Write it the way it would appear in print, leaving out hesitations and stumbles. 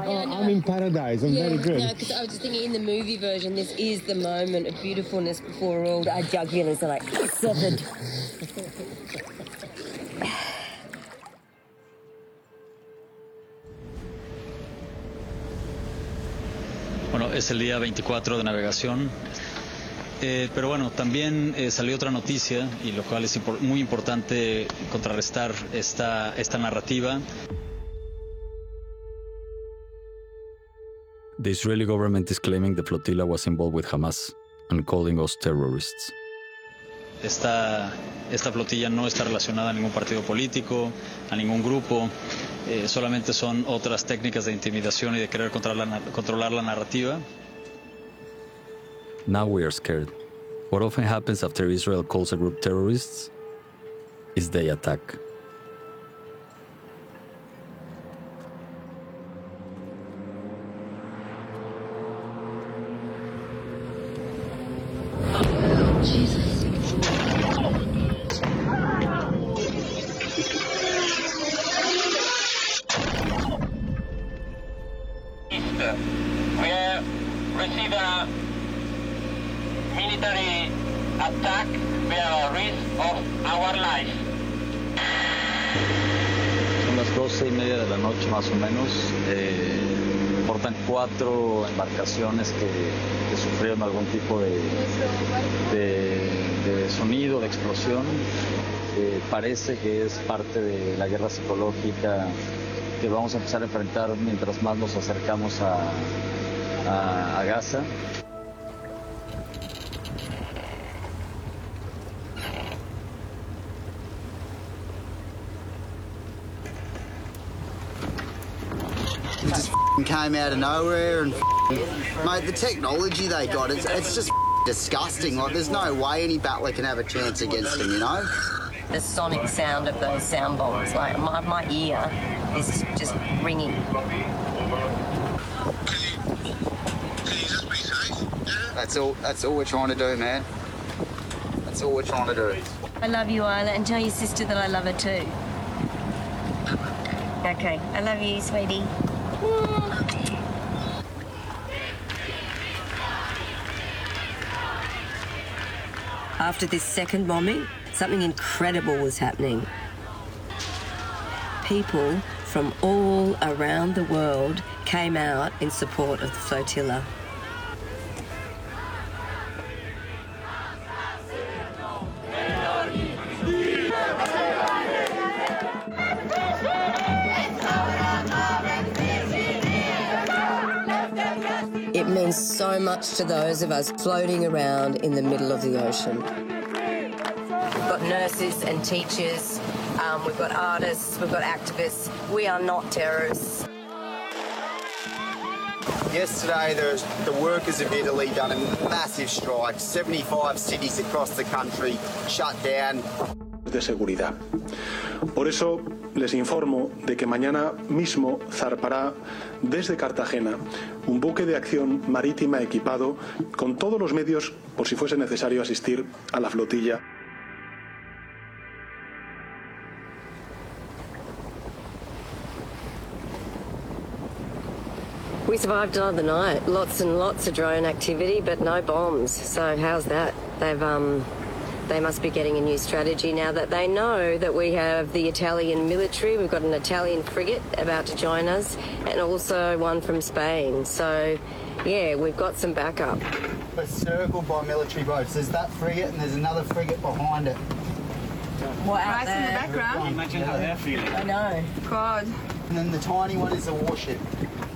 I'm in paradise. I'm very good. No, because I was just thinking in the movie version, this is the moment of beautifulness before all our jugulars are like severed. Bueno, es el día 24 de navegación, pero bueno, también salió otra noticia, y lo cual es muy importante contrarrestar esta narrativa. The Israeli government is claiming the flotilla was involved with Hamas and calling us terrorists. Esta flotilla no está relacionada a ningún partido político, a ningún grupo, solamente son otras técnicas de intimidación y de querer controlar la narrativa. Now we are scared. What often happens after Israel calls a group terrorists is they attack. Jesus. We have received a military attack. We have a risk of our life. Son las 12:30 de la noche más o menos. Portan 4 embarcaciones que sufrieron algún tipo de sonido, de explosión. Parece que es parte de la guerra psicológica que vamos a empezar a enfrentar mientras más nos acercamos a Gaza. It just came out of nowhere and mate, the technology they got, it's just disgusting. Like, there's no way any battler can have a chance against them, you know? The sonic sound of those sound bombs, like my ear is just ringing. Can you just be safe? That's all we're trying to do, man. That's all we're trying to do. I love you, Isla, and tell your sister that I love her too. Okay, I love you, sweetie. After this second bombing, something incredible was happening. People from all around the world came out in support of the flotilla. It means so much to those of us floating around in the middle of the ocean. We've got nurses and teachers, we've got artists, we've got activists. We are not terrorists. Yesterday, the workers of Italy done a massive strike. 75 cities across the country shut down. De seguridad. Por eso les informo de que mañana mismo zarpará desde Cartagena un buque de acción marítima equipado con todos los medios por si fuese necesario asistir a la flotilla. We survived another night. Lots and lots of drone activity, but no bombs. So how's that? They must be getting a new strategy now that they know that we have the Italian military. We've got an Italian frigate about to join us, and also one from Spain. So, yeah, we've got some backup. We're circled by military boats. There's that frigate and there's another frigate behind it. What, out right there? in the background? Imagine how they're feeling. I know. God. And then the tiny one is a warship.